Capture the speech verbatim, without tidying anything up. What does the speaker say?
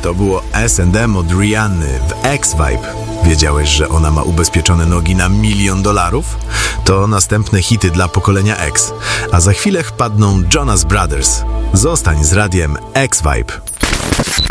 To było S and M od Rihanny w X-Vibe. Wiedziałeś, że ona ma ubezpieczone nogi na milion dolarów? To następne hity dla pokolenia X. A za chwilę wpadną Jonas Brothers. Zostań z radiem X-Vibe.